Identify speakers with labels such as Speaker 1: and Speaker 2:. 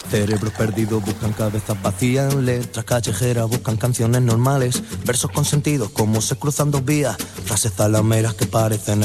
Speaker 1: Cerebros perdidos buscan cabezas vacías, letras callejeras buscan canciones normales, versos con sentido como se cruzan dos vías, frases zalameras que parecen